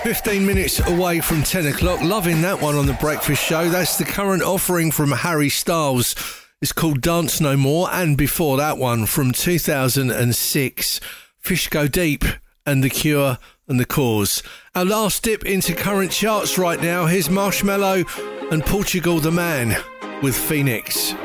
15 minutes away from 10 o'clock. Loving that one on The Breakfast Show. That's the current offering from Harry Styles. It's called Dance No More. And before that one, from 2006, Fish Go Deep and The Cure and The Cause. Our last dip into current charts right now. Here's Marshmello and Portugal the Man with Phoenix.